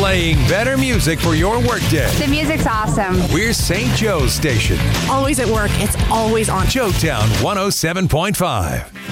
Playing better music for your workday. The music's awesome. We're St. Joe's Station. Always at work. It's always on. Joetown 107.5.